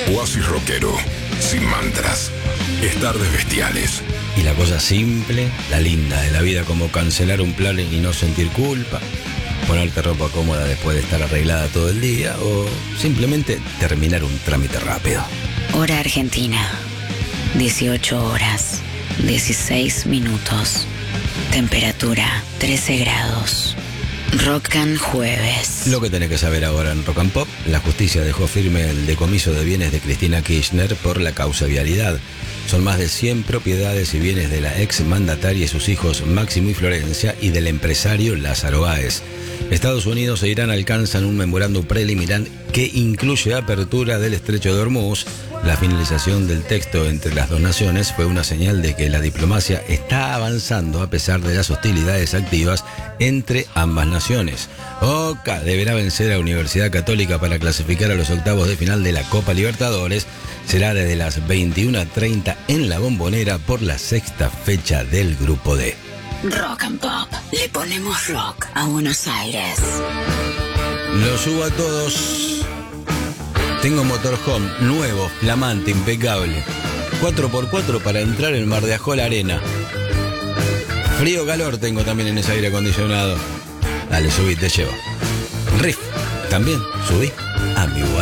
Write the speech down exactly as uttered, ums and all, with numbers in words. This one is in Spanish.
Oasis rockero, sin mantras. Es tardes bestiales. Y la cosa simple, la linda de la vida, como cancelar un plan y no sentir culpa, ponerte ropa cómoda después de estar arreglada todo el día, o simplemente terminar un trámite rápido. Hora Argentina, dieciocho horas, dieciséis minutos. Temperatura, trece grados. Rock and Jueves. Lo que tenés que saber ahora en Rock and Pop: la justicia dejó firme el decomiso de bienes de Cristina Kirchner por la causa vialidad. Son más de cien propiedades y bienes de la ex mandataria y sus hijos Máximo y Florencia y del empresario Lázaro Báez. Estados Unidos e Irán alcanzan un memorándum preliminar que incluye apertura del estrecho de Hormuz. La finalización del texto entre las dos naciones fue una señal de que la diplomacia está avanzando a pesar de las hostilidades activas entre ambas naciones. Boca deberá vencer a Universidad Católica para clasificar a los octavos de final de la Copa Libertadores. Será desde las veintiuna treinta en La Bombonera por la sexta fecha del Grupo D. Rock and Pop. Le ponemos rock a Buenos Aires. Lo subo a todos. Tengo motorhome nuevo, flamante, impecable. cuatro por cuatro para entrar en Mar de Ajol Arena. Frío, calor tengo también en ese aire acondicionado. Dale, subí, te llevo. Riff, también subí a mi WhatsApp.